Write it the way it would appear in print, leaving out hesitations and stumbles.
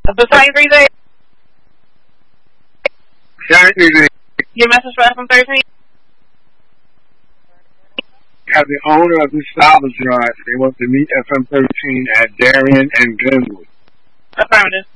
The same 3 days. Same 3 days. Your message for FM13? Have the owner of this salvage yard. They want to meet FM13 at Darien and Glenwood. Affirmative.